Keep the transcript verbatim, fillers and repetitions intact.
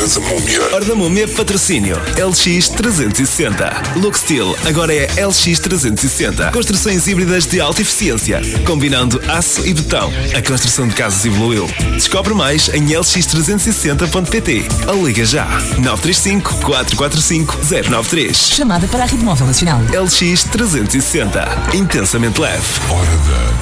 Eras a múmia. Hora da Múmia, patrocínio L X trezentos e sessenta. Look Steel agora é L X trezentos e sessenta. Construções híbridas de alta eficiência, combinando aço e betão. A construção de casas evoluiu. Descobre mais em l x trezentos e sessenta ponto p t ou liga já nove três cinco, quatro quatro cinco, zero nove três. Chamada para a Rede Móvel Nacional. L X trezentos e sessenta. Intensamente leve. Hora da